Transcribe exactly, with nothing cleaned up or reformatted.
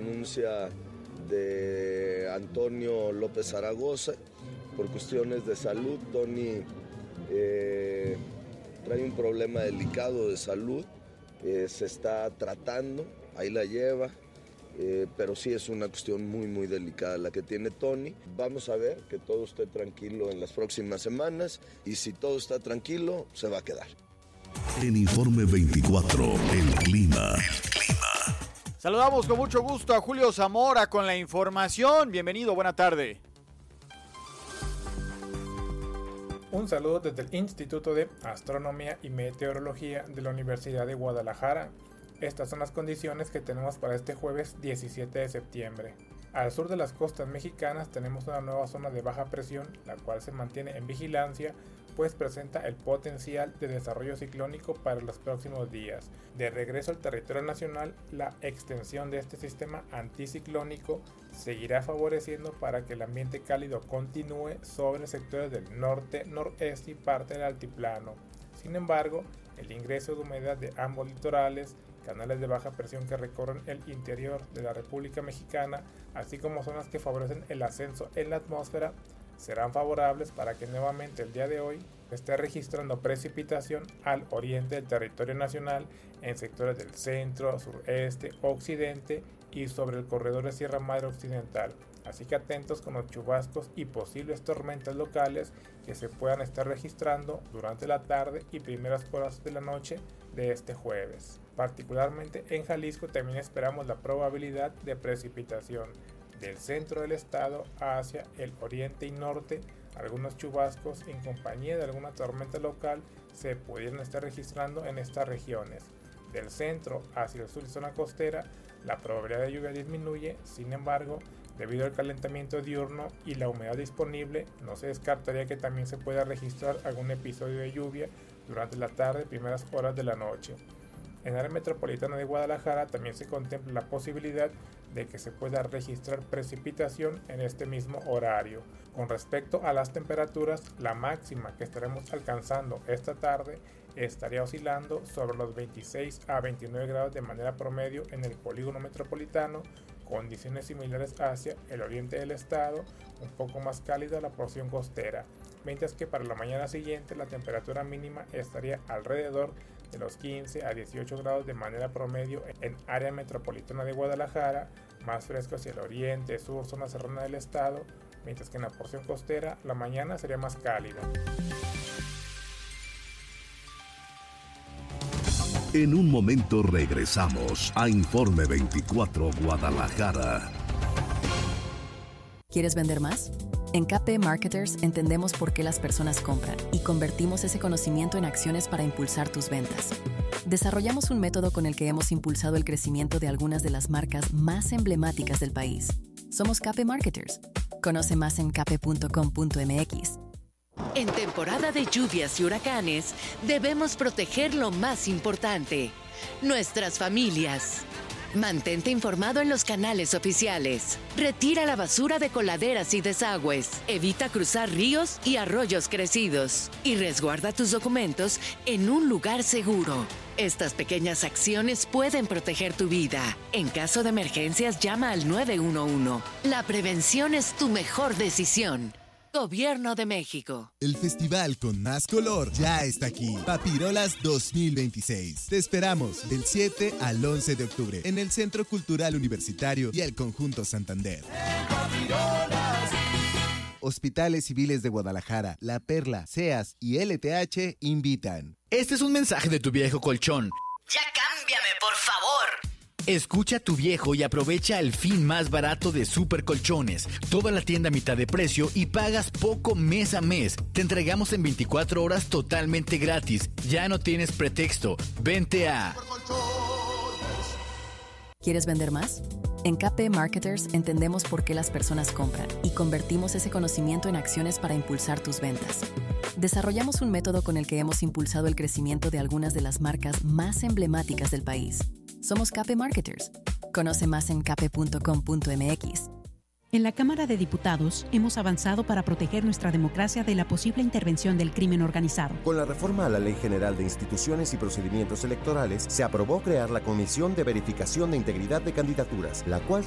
renuncia de Antonio López Zaragoza por cuestiones de salud. Tony eh, trae un problema delicado de salud, eh, se está tratando, ahí la lleva. Eh, pero sí es una cuestión muy muy delicada la que tiene Tony. Vamos a ver que todo esté tranquilo en las próximas semanas, y si todo está tranquilo, se va a quedar. En Informe veinticuatro, el clima. El clima. Saludamos con mucho gusto a Julio Zamora con la información. Bienvenido, buena tarde. Un saludo desde el Instituto de Astronomía y Meteorología de la Universidad de Guadalajara. Estas son las condiciones que tenemos para este jueves diecisiete de septiembre. Al sur de las costas mexicanas tenemos una nueva zona de baja presión, la cual se mantiene en vigilancia, pues presenta el potencial de desarrollo ciclónico para los próximos días. De regreso al territorio nacional, la extensión de este sistema anticiclónico seguirá favoreciendo para que el ambiente cálido continúe sobre sectores del norte, noreste y parte del altiplano. Sin embargo, el ingreso de humedad de ambos litorales, canales de baja presión que recorren el interior de la República Mexicana, así como zonas que favorecen el ascenso en la atmósfera, serán favorables para que nuevamente el día de hoy esté registrando precipitación al oriente del territorio nacional, en sectores del centro, sureste, occidente y sobre el corredor de Sierra Madre Occidental. Así que atentos con los chubascos y posibles tormentas locales que se puedan estar registrando durante la tarde y primeras horas de la noche de este jueves. Particularmente en Jalisco también esperamos la probabilidad de precipitación del centro del estado hacia el oriente y norte. Algunos chubascos en compañía de alguna tormenta local se pudieran estar registrando en estas regiones. Del centro hacia el sur y zona costera, la probabilidad de lluvia disminuye. Sin embargo, debido al calentamiento diurno y la humedad disponible, no se descartaría que también se pueda registrar algún episodio de lluvia durante la tarde y primeras horas de la noche. En el área metropolitana de Guadalajara también se contempla la posibilidad de que se pueda registrar precipitación en este mismo horario. Con respecto a las temperaturas, la máxima que estaremos alcanzando esta tarde estaría oscilando sobre los veintiséis a veintinueve grados de manera promedio en el polígono metropolitano, condiciones similares hacia el oriente del estado, un poco más cálida la porción costera, mientras que para la mañana siguiente la temperatura mínima estaría alrededor de los quince a dieciocho grados de manera promedio en área metropolitana de Guadalajara, más fresco hacia el oriente, sur, zona serrana del estado, mientras que en la porción costera la mañana sería más cálida. En un momento regresamos a Informe veinticuatro Guadalajara. ¿Quieres vender más? En K P Marketers entendemos por qué las personas compran y convertimos ese conocimiento en acciones para impulsar tus ventas. Desarrollamos un método con el que hemos impulsado el crecimiento de algunas de las marcas más emblemáticas del país. Somos K P Marketers. Conoce más en k p punto com punto m x. En temporada de lluvias y huracanes, debemos proteger lo más importante, nuestras familias. Mantente informado en los canales oficiales. Retira la basura de coladeras y desagües. Evita cruzar ríos y arroyos crecidos. Y resguarda tus documentos en un lugar seguro. Estas pequeñas acciones pueden proteger tu vida. En caso de emergencias, llama al nueve uno uno. La prevención es tu mejor decisión. Gobierno de México. El festival con más color ya está aquí. Papirolas dos mil veintiséis. Te esperamos del siete al once de octubre en el Centro Cultural Universitario y el Conjunto Santander. Hospitales Civiles de Guadalajara, La Perla, C E A S y L T H invitan. Este es un mensaje de Tu Viejo Colchón. ¡Ya cámbiame, por favor! Escucha a Tu Viejo y aprovecha el fin más barato de Super Colchones. Toda la tienda a mitad de precio y pagas poco mes a mes. Te entregamos en veinticuatro horas totalmente gratis. Ya no tienes pretexto. Vente a... ¿Quieres vender más? En K P Marketers entendemos por qué las personas compran y convertimos ese conocimiento en acciones para impulsar tus ventas. Desarrollamos un método con el que hemos impulsado el crecimiento de algunas de las marcas más emblemáticas del país. Somos K P Marketers. Conoce más en k p punto com punto m x. En la Cámara de Diputados hemos avanzado para proteger nuestra democracia de la posible intervención del crimen organizado. Con la reforma a la Ley General de Instituciones y Procedimientos Electorales, se aprobó crear la Comisión de Verificación de Integridad de Candidaturas, la cual